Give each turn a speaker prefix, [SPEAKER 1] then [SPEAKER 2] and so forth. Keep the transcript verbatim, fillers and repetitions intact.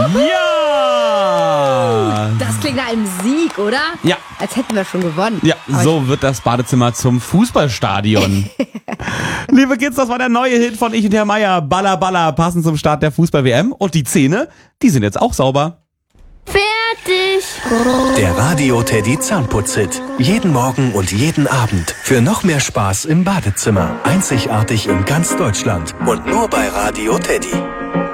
[SPEAKER 1] Ja!
[SPEAKER 2] Das klingt nach einem Sieg, oder?
[SPEAKER 1] Ja.
[SPEAKER 2] Als hätten wir schon gewonnen.
[SPEAKER 1] Ja, so wird das Badezimmer zum Fußballstadion. Liebe Kids, das war der neue Hit von Ich und Herr Meier. Baller, Baller, passend zum Start der Fußball-W M. Und die Zähne, die sind jetzt auch sauber.
[SPEAKER 3] Fertig.
[SPEAKER 4] Der Radio Teddy Zahnputz-Hit. Jeden Morgen und jeden Abend. Für noch mehr Spaß im Badezimmer. Einzigartig in ganz Deutschland. Und nur bei Radio Teddy.